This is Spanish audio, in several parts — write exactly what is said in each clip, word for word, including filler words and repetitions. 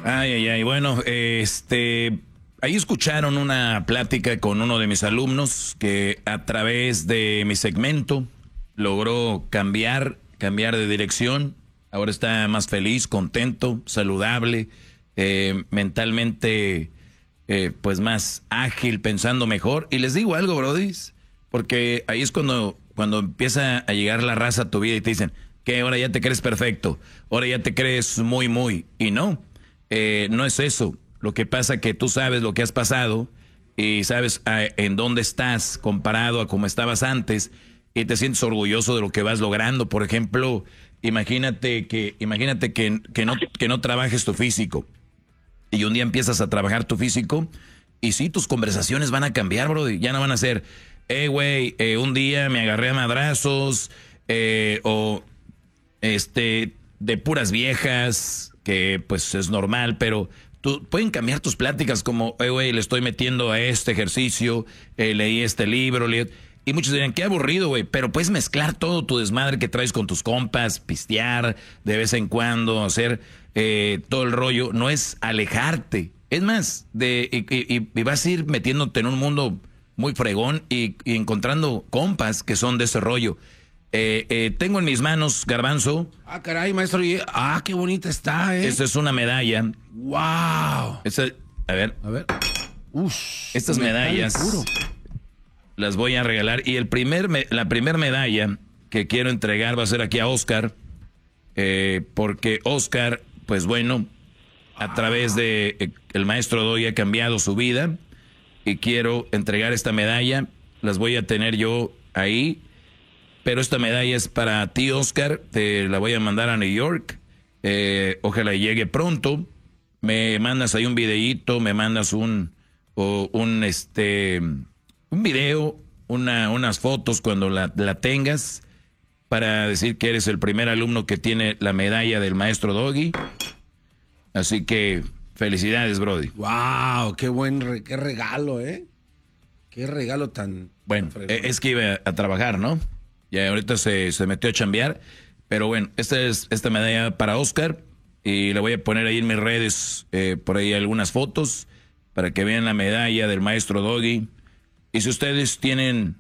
Ay, ay, ay, bueno, este, ahí escucharon una plática con uno de mis alumnos que a través de mi segmento logró cambiar, cambiar de dirección. Ahora está más feliz, contento, saludable, eh, mentalmente, eh, pues más ágil, pensando mejor. Y les digo algo, brodis, porque ahí es cuando, cuando empieza a llegar la raza a tu vida y te dicen que ahora ya te crees perfecto, ahora ya te crees muy, muy, y no. Eh, no es eso. Lo que pasa que tú sabes lo que has pasado y sabes a, en dónde estás comparado a cómo estabas antes y te sientes orgulloso de lo que vas logrando. Por ejemplo, imagínate que imagínate que, que no que no trabajes tu físico y un día empiezas a trabajar tu físico y sí, tus conversaciones van a cambiar, bro. Ya no van a ser, eh, güey, eh, un día me agarré a madrazos eh, o este de puras viejas, que pues es normal, pero tú, pueden cambiar tus pláticas como, eh, güey, le estoy metiendo a este ejercicio, eh, leí este libro, leí... y muchos dirían, qué aburrido, güey, pero puedes mezclar todo tu desmadre que traes con tus compas, pistear de vez en cuando, hacer eh, todo el rollo, no es alejarte, es más, de y, y, y vas a ir metiéndote en un mundo muy fregón y, y encontrando compas que son de ese rollo. Eh, eh, tengo en mis manos, Garbanzo. Ah, caray, maestro. Ah, qué bonita está, ¿eh? Esta es una medalla. ¡Wow! Esta, a ver. A ver. Uf, estas medallas puro. Las voy a regalar. Y el primer me, la primera medalla que quiero entregar va a ser aquí a Oscar. Eh, porque Oscar, pues bueno, a través de eh, el maestro Doggy ha cambiado su vida. Y quiero entregar esta medalla. Las voy a tener yo ahí. Pero esta medalla es para ti, Oscar. Te la voy a mandar a New York. Eh, ojalá llegue pronto. Me mandas ahí un videíto, me mandas un, o un, este, un video, una, unas fotos cuando la, la tengas, para decir que eres el primer alumno que tiene la medalla del maestro Doggy. Así que felicidades, Brody. Wow, qué buen, re, qué regalo, ¿eh? Qué regalo tan... Bueno, tan es que iba a trabajar, ¿no? Ya ahorita se, se metió a chambear. Pero bueno, esta es esta medalla para Oscar. Y la voy a poner ahí en mis redes, eh, por ahí algunas fotos, para que vean la medalla del maestro Doggy. Y si ustedes tienen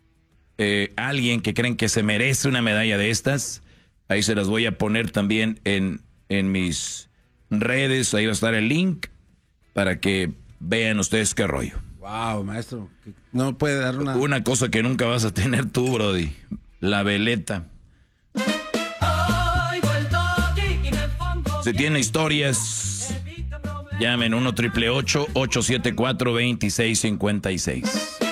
eh, alguien que creen que se merece una medalla de estas, ahí se las voy a poner también en, en mis redes. Ahí va a estar el link para que vean ustedes qué rollo. Wow, maestro. No puede dar una... Una cosa que nunca vas a tener tú, Brody. La veleta. Si tienen historias, llamen uno triple ocho, ocho siete cuatro, dos seis cinco seis.